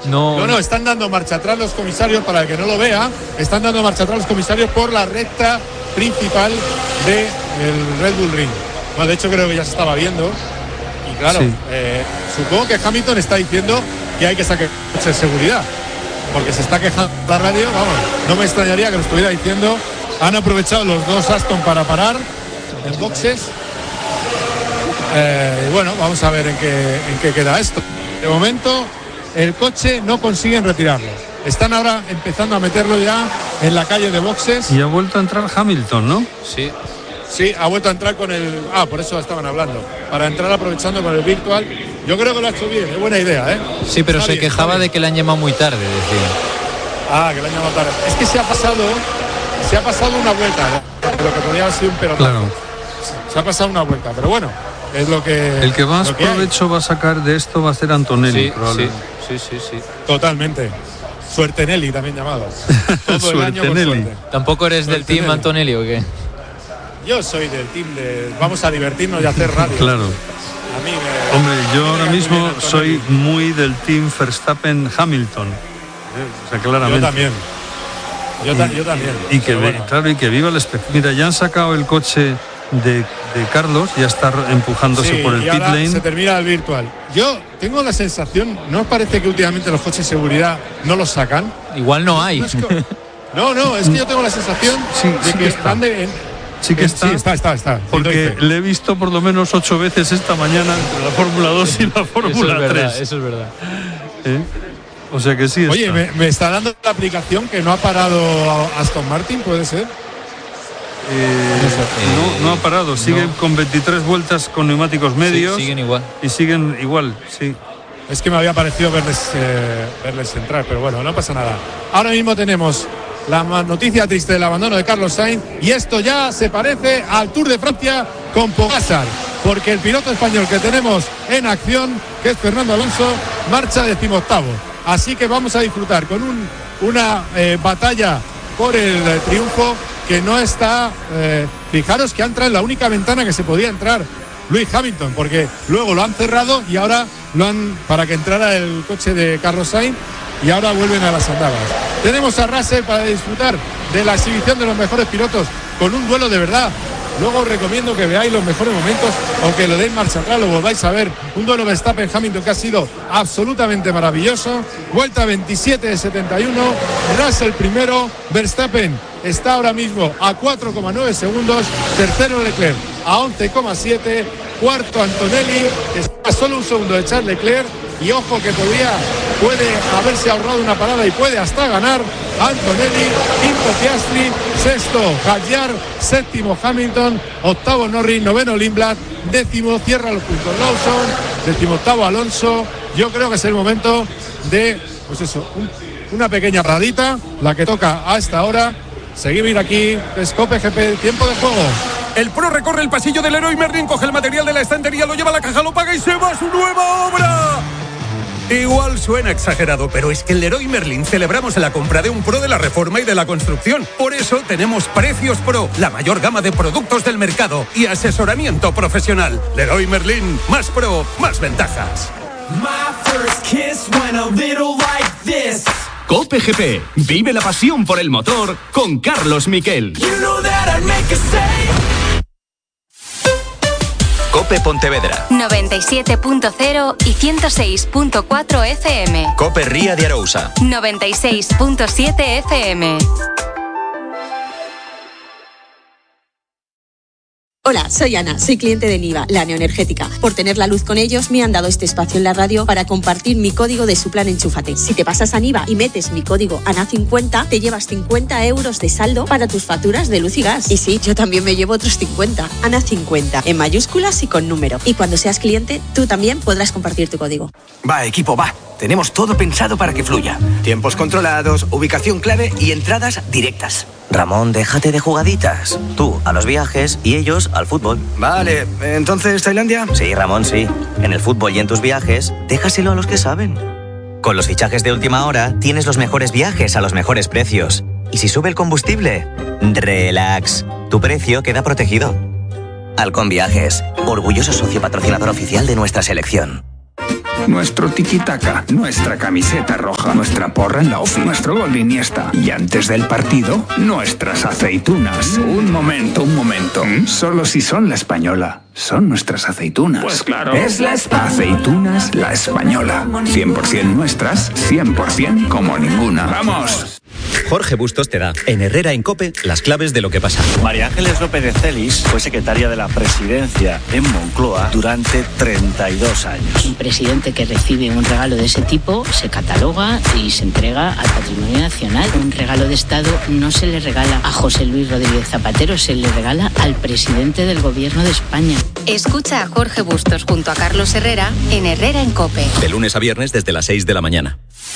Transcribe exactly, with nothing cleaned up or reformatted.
No, no, no, están dando marcha atrás los comisarios, para el que no lo vea, están dando marcha atrás los comisarios por la recta principal del Red Bull Ring. Bueno, de hecho creo que ya se estaba viendo. Y claro, sí. eh, supongo que Hamilton está diciendo que hay que sacar coche de seguridad, porque se está quejando la radio. Vamos, no me extrañaría que lo estuviera diciendo. Han aprovechado los dos Aston para parar en boxes. Eh, bueno, vamos a ver en qué, en qué queda esto. De momento el coche no consiguen retirarlo. Están ahora empezando a meterlo ya en la calle de boxes. Y ha vuelto a entrar Hamilton, ¿no? Sí. Sí, ha vuelto a entrar con el... Ah, por eso estaban hablando. Para entrar aprovechando con el virtual. Yo creo que lo ha hecho bien, es buena idea, ¿eh? Sí, pero está se bien, quejaba de que le han llamado muy tarde, decía. Ah, que le han llamado tarde. Es que se ha pasado... Se ha pasado una vuelta, ¿no? Lo que podría haber sido un pelotón. Claro. Se ha pasado una vuelta, pero bueno, es lo que... El que más que provecho hay. Va a sacar de esto va a ser Antonelli, sí, probablemente. Sí, sí, sí, sí. Totalmente. Suertenelli también llamado. Todo el año con suerte. ¿Tampoco eres del team Antonelli o qué? Yo soy del team de vamos a divertirnos y hacer radio. Claro. A mí me, Hombre, yo me ahora mismo soy muy del team Verstappen-Hamilton. O sea, claramente. Yo también. Yo, ta- y, yo también. Y que, bueno. claro, y que viva el espectáculo. Mira, ya han sacado el coche de, de Carlos, ya está empujándose sí, por el y pit ahora lane. Se termina el virtual. Yo tengo la sensación, ¿no os parece que últimamente los coches de seguridad no los sacan? Igual no hay. No, es que, no, no, es que yo tengo la sensación sí, de sí que, que está. están de, en, Sí que en, está, sí, está, está, está. porque le he visto por lo menos ocho veces esta mañana entre la Fórmula dos y la Fórmula eso es tres. Verdad, eso es verdad. ¿Eh? O sea que sí está. Oye, me, me está dando la aplicación que no ha parado Aston Martin, ¿puede ser? Eh, no, no ha parado, sigue no. con veintitrés vueltas con neumáticos medios. Sí, siguen igual. Y siguen igual, sí. Es que me había parecido verles, eh, verles entrar, pero bueno, no pasa nada. Ahora mismo tenemos la noticia triste del abandono de Carlos Sainz, y esto ya se parece al Tour de Francia con Pogačar, porque el piloto español que tenemos en acción, que es Fernando Alonso, marcha decimoctavo. Así que vamos a disfrutar con un, una eh, batalla por el eh, triunfo que no está... Eh, fijaros que ha entrado en la única ventana que se podía entrar Lewis Hamilton, porque luego lo han cerrado y ahora lo han... para que entrara el coche de Carlos Sainz, y ahora vuelven a las andadas. Tenemos a Russell para disfrutar de la exhibición de los mejores pilotos con un duelo de verdad. Luego os recomiendo que veáis los mejores momentos, aunque lo deis marcha atrás, lo volváis a ver. Un duelo Verstappen-Hamilton que ha sido absolutamente maravilloso. Vuelta veintisiete de setenta y uno. Russell primero. Verstappen está ahora mismo a cuatro coma nueve segundos. Tercero Leclerc a once coma siete. Cuarto Antonelli, que está a solo un segundo de Charles Leclerc. Y ojo que podría, puede haberse ahorrado una parada y puede hasta ganar Antonelli. Quinto Piastri, sexto Hadjar, séptimo Hamilton, octavo Norris, noveno Lindblad, décimo cierra los puntos Lawson, décimo octavo Alonso. Yo creo que es el momento de, pues eso, un, una pequeña paradita, la que toca a esta hora. Seguimos aquí, Scope G P, tiempo de juego. El pro recorre el pasillo del Leroy Merlin, coge el material de la estantería, lo lleva a la caja, lo paga y se va a su nueva obra. Igual suena exagerado, pero es que en Leroy Merlin celebramos la compra de un pro de la reforma y de la construcción. Por eso tenemos Precios Pro, la mayor gama de productos del mercado y asesoramiento profesional. Leroy Merlin, más pro, más ventajas. COPE G P, vive la pasión por el motor con Carlos Miquel. COPE Pontevedra noventa y siete punto cero y ciento seis punto cuatro F M. COPE Ría de Arousa noventa y seis punto siete F M. Hola, soy Ana, soy cliente de Niva, la neoenergética. Por tener la luz con ellos, me han dado este espacio en la radio para compartir mi código de su plan Enchúfate. Si te pasas a Niva y metes mi código A N A cincuenta, te llevas cincuenta euros de saldo para tus facturas de luz y gas. Y sí, yo también me llevo otros cincuenta. A N A cincuenta, en mayúsculas y con número. Y cuando seas cliente, tú también podrás compartir tu código. Va, equipo, va. Tenemos todo pensado para que fluya. Tiempos controlados, ubicación clave y entradas directas. Ramón, déjate de jugaditas. Tú a los viajes y ellos al fútbol. Vale, ¿entonces Tailandia? Sí, Ramón, sí. En el fútbol y en tus viajes, déjaselo a los que saben. Con los fichajes de última hora, tienes los mejores viajes a los mejores precios. Y si sube el combustible, relax. Tu precio queda protegido. Halcón Viajes, orgulloso socio patrocinador oficial de nuestra selección. nuestro tiki-taka, nuestra camiseta roja, nuestra porra en la ofi, nuestro gol de Iniesta. Y antes del partido, nuestras aceitunas. Un momento, un momento. Solo si son la española. Son nuestras aceitunas. Pues claro. Es la Espa- Aceitunas La Española. cien por ciento nuestras, cien por ciento como ninguna. ¡Vamos! Jorge Bustos te da, en Herrera en COPE, las claves de lo que pasa. María Ángeles López de Celis fue secretaria de la presidencia en Moncloa durante treinta y dos años. Un presidente que recibe un regalo de ese tipo se cataloga y se entrega al patrimonio nacional. Un regalo de Estado no se le regala a José Luis Rodríguez Zapatero, se le regala al presidente del Gobierno de España. Escucha a Jorge Bustos junto a Carlos Herrera en Herrera en COPE. De lunes a viernes desde las seis de la mañana.